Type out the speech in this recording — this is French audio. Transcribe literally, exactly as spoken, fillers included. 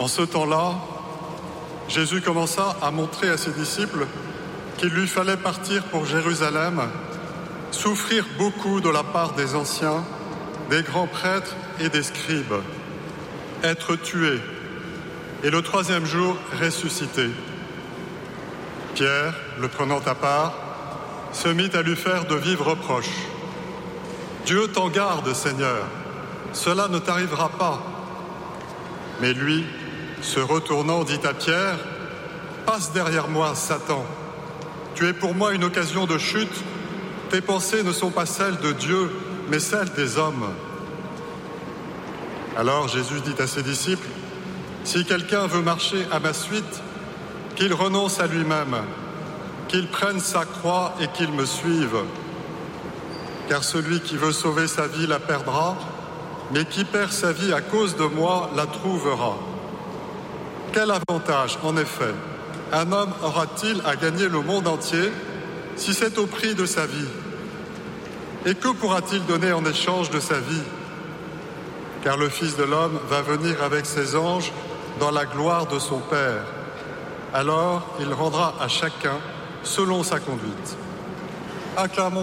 En ce temps-là, Jésus commença à montrer à ses disciples qu'il lui fallait partir pour Jérusalem, souffrir beaucoup de la part des anciens, des grands prêtres et des scribes, être tué, et le troisième jour ressuscité. Pierre, le prenant à part, se mit à lui faire de vives reproches. « Dieu t'en garde, Seigneur, cela ne t'arrivera pas. » Mais lui, se retournant, dit à Pierre, « Passe derrière moi, Satan. Tu es pour moi une occasion de chute. Tes pensées ne sont pas celles de Dieu, mais celles des hommes. » Alors Jésus dit à ses disciples, « Si quelqu'un veut marcher à ma suite, qu'il renonce à lui-même, qu'il prenne sa croix et qu'il me suive. Car celui qui veut sauver sa vie la perdra, mais qui perd sa vie à cause de moi la trouvera. Quel avantage, en effet, un homme aura-t-il à gagner le monde entier si c'est au prix de sa vie? Et que pourra-t-il donner en échange de sa vie? Car le Fils de l'homme va venir avec ses anges dans la gloire de son Père. Alors il rendra à chacun selon sa conduite. Acclamons